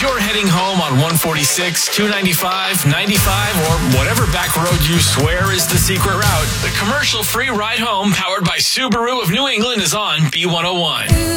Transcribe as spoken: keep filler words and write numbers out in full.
you're heading home on one forty-six, two ninety-five, ninety-five, or whatever back road you swear is the secret route, the commercial-free ride home powered by Subaru of New England is on B one oh one.